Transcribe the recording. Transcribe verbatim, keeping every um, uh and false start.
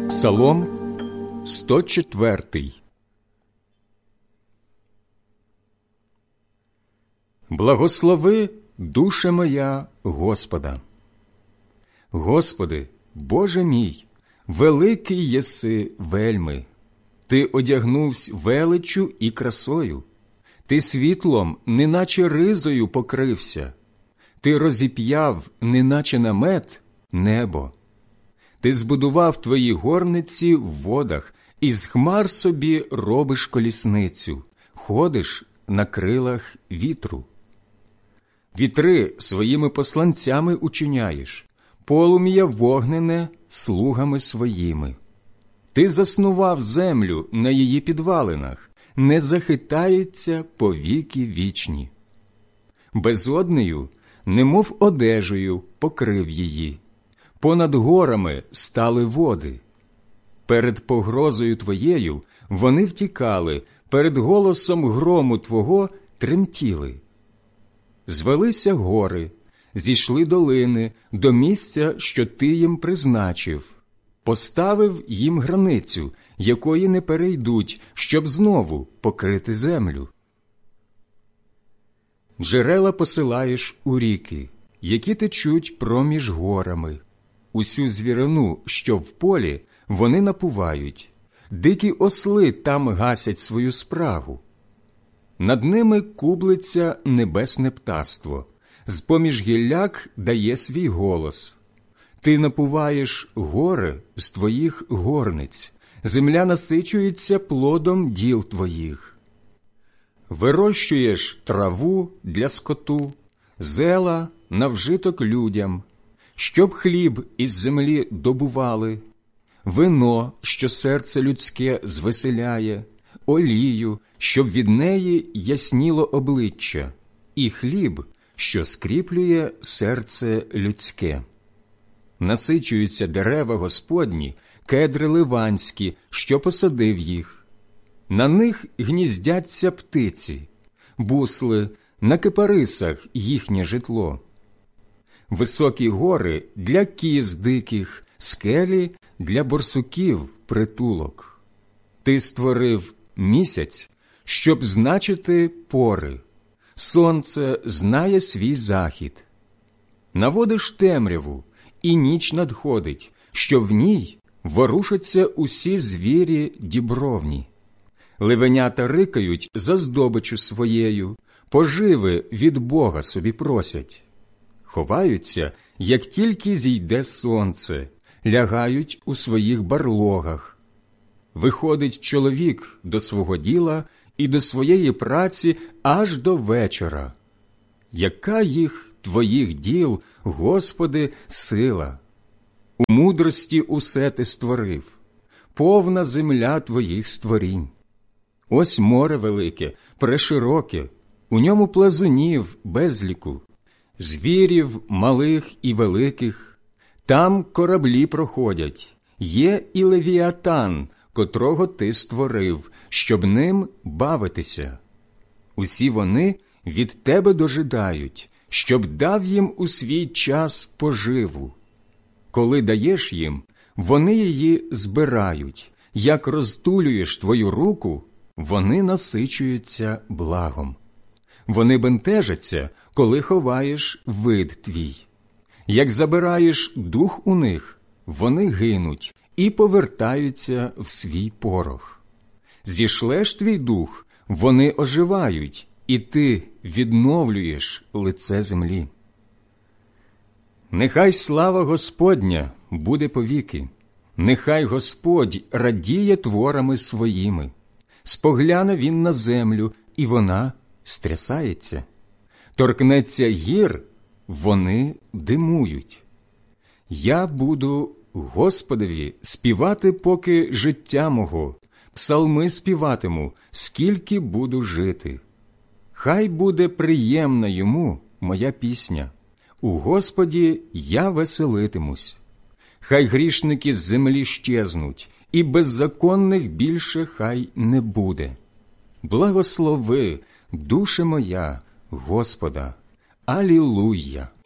Псалом сто четвертий. Благослови, душе моя, Господа. Господи, Боже мій, великий єси вельми. Ти одягнувсь величчю і красою. Ти світлом, неначе ризою покрився. Ти розіп'яв, неначе намет, небо. Ти збудував твої горниці в водах, і з хмар собі робиш колісницю, ходиш на крилах вітру. Вітри своїми посланцями учиняєш, полум'я вогнене слугами своїми. Ти заснував землю на її підвалинах, не захитається по віки вічні. Безоднею, немов одежею, покрив її. Понад горами стали води. Перед погрозою твоєю вони втікали, перед голосом грому твого тремтіли. Звелися гори, зійшли долини до місця, що ти їм призначив. Поставив їм границю, якої не перейдуть, щоб знову покрити землю. Джерела посилаєш у ріки, які течуть проміж горами. Усю звірину, що в полі, вони напувають. Дикі осли там гасять свою справу. Над ними кублиться небесне птаство. З-поміж гілляк дає свій голос. Ти напуваєш гори з твоїх горниць. Земля насичується плодом діл твоїх. Вирощуєш траву для скоту, зела на вжиток людям, щоб хліб із землі добували, вино, що серце людське звеселяє, олію, щоб від неї ясніло обличчя, і хліб, що скріплює серце людське. Насичуються дерева Господні, кедри ливанські, що посадив їх. На них гніздяться птиці, бусли, на кипарисах їхнє житло. Високі гори для кіз диких, скелі для борсуків притулок. Ти створив місяць, щоб значити пори. Сонце знає свій захід. Наводиш темряву, і ніч надходить, що в ній ворушаться усі звірі дібровні. Ливенята рикають за здобичу своєю, поживи від Бога собі просять. Ховаються, як тільки зійде сонце, лягають у своїх барлогах. Виходить чоловік до свого діла і до своєї праці аж до вечора. Яка їх, твоїх діл, Господи, сила! У мудрості усе ти створив, повна земля твоїх створінь. Ось море велике, прешироке, у ньому плазунів безліку, звірів малих і великих. Там кораблі проходять, є і Левіатан, котрого ти створив, щоб ним бавитися. Усі вони від тебе дожидають, щоб дав їм у свій час поживу. Коли даєш їм, вони її збирають, як розтулюєш твою руку, вони насичуються благом. Вони бентежаться, коли ховаєш вид твій. Як забираєш дух у них, вони гинуть і повертаються в свій порох. Зішлеш твій дух, вони оживають, і ти відновлюєш лице землі. Нехай слава Господня буде повіки, нехай Господь радіє творами своїми. Спогляне він на землю, і вона стрясається. Торкнеться гір, вони димують. Я буду Господові співати, поки життя мого, псалми співатиму, скільки буду жити. Хай буде приємна йому моя пісня. У Господі я веселитимусь. Хай грішники з землі щезнуть, і беззаконних більше хай не буде. Благослови, душе моя, Господа. Алілуя!